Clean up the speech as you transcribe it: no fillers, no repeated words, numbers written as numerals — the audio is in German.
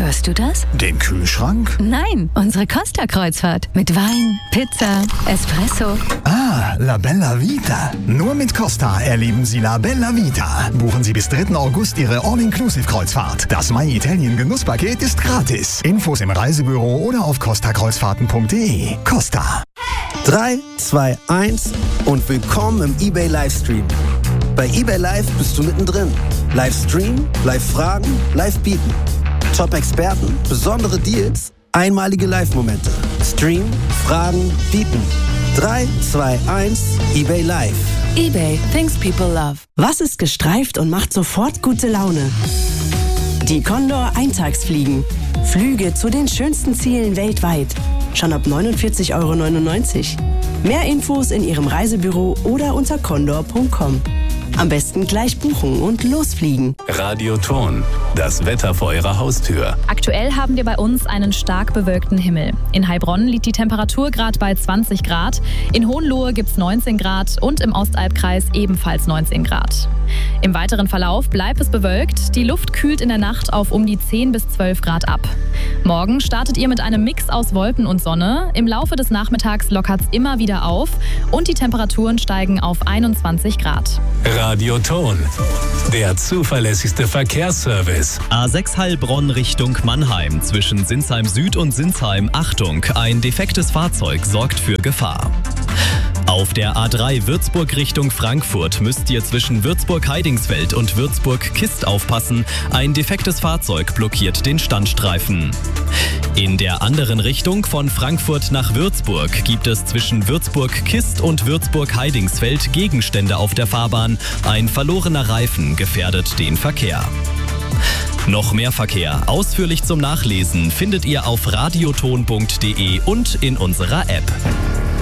Hörst du das? Den Kühlschrank? Nein, unsere Costa-Kreuzfahrt. Mit Wein, Pizza, Espresso. Ah, La Bella Vita. Nur mit Costa erleben Sie La Bella Vita. Buchen Sie bis 3. August Ihre All-Inclusive-Kreuzfahrt. Das My Italien Genusspaket ist gratis. Infos im Reisebüro oder auf costakreuzfahrten.de. Costa. 3, 2, 1 und willkommen im eBay Livestream. Bei eBay Live bist du mittendrin. Livestream, Live-Fragen, Live-Bieten. Top-Experten, besondere Deals, einmalige Live-Momente. Stream, Fragen, Bieten. 3, 2, 1, eBay Live. eBay, things people love. Was ist gestreift und macht sofort gute Laune? Die Condor Eintagsfliegen. Flüge zu den schönsten Zielen weltweit. Schon ab 49,99 €. Mehr Infos in Ihrem Reisebüro oder unter condor.com. Am besten gleich buchen und losfliegen. Radio Ton, das Wetter vor Ihrer Haustür. Aktuell haben wir bei uns einen stark bewölkten Himmel. In Heilbronn liegt die Temperatur gerade bei 20 Grad, in Hohenlohe gibt es 19 Grad und im Ostalbkreis ebenfalls 19 Grad. Im weiteren Verlauf bleibt es bewölkt, die Luft kühlt in der Nacht auf um die 10 bis 12 Grad ab. Morgen startet ihr mit einem Mix aus Wolken und Sonne, im Laufe des Nachmittags lockert es immer wieder auf und die Temperaturen steigen auf 21 Grad. Radio Ton, der zuverlässigste Verkehrsservice. A6 Heilbronn Richtung Mannheim. Zwischen Sinsheim Süd und Sinsheim. Achtung, ein defektes Fahrzeug sorgt für Gefahr. Auf der A3 Würzburg Richtung Frankfurt müsst ihr zwischen Würzburg-Heidingsfeld und Würzburg-Kist aufpassen. Ein defektes Fahrzeug blockiert den Standstreifen. In der anderen Richtung von Frankfurt nach Würzburg gibt es zwischen Würzburg-Kist und Würzburg-Heidingsfeld Gegenstände auf der Fahrbahn. Ein verlorener Reifen gefährdet den Verkehr. Noch mehr Verkehr ausführlich zum Nachlesen findet ihr auf radioton.de und in unserer App.